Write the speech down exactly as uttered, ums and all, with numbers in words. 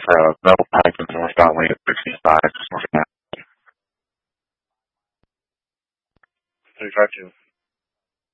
uh, Metal Pike northbound lane at sixty-five, just north of that. thirty-five two.